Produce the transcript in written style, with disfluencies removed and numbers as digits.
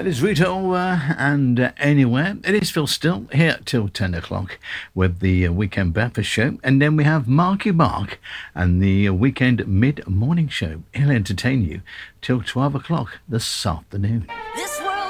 That is Rita Ora and Anywhere. It is Phil Still here till 10 o'clock with the Weekend Breakfast Show. And then we have Marky Mark and the Weekend Mid-Morning Show. He'll entertain you till 12 o'clock this afternoon. This